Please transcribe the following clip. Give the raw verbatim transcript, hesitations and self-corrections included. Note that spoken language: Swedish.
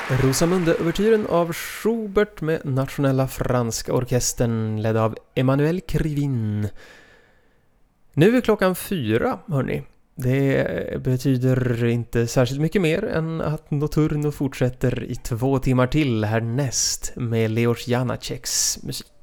Rosamunde-ouvertyren av Schubert med Nationella franska orkestern ledd av Emmanuel Krivin. Nu är klockan fyra, hörni. Det betyder inte särskilt mycket mer än att Notturno fortsätter i två timmar till härnäst med Leos Janaceks musik.